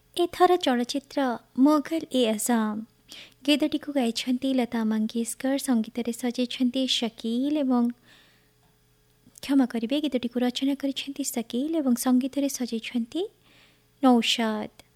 ଏଥର ଚଳଚ୍ଚିତ୍ର ମୋଗଲ ଏ ଆଜମ। ଗୀତଟିକୁ ଗାଇଛନ୍ତି ଲତା ମଙ୍ଗେଶକର, ସଙ୍ଗୀତରେ ସଜେଇଛନ୍ତି ଶକିଲ ଏବଂ କ୍ଷମା କରିବେ, ଗୀତଟିକୁ ରଚନା କରିଛନ୍ତି ଶକିଲ ଏବଂ ସଙ୍ଗୀତରେ ସଜେଇଛନ୍ତି ନୌଶାଦ।